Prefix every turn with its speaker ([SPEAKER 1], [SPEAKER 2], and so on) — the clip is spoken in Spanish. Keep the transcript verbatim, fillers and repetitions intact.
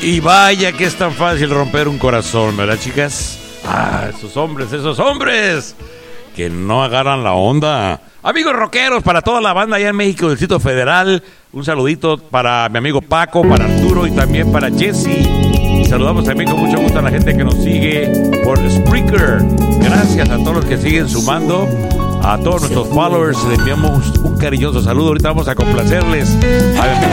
[SPEAKER 1] Y vaya que es tan fácil romper un corazón, ¿verdad, chicas? Ah, esos hombres, esos hombres que no agarran la onda. Amigos rockeros, para toda la banda allá en México, del Distrito Federal, un saludito para mi amigo Paco, para Arturo y también para Jesse. Y saludamos también con mucho gusto a la gente que nos sigue por Spreaker. Gracias a todos los que siguen sumando. A todos nuestros followers les enviamos un cariñoso saludo. Ahorita vamos a complacerles a mi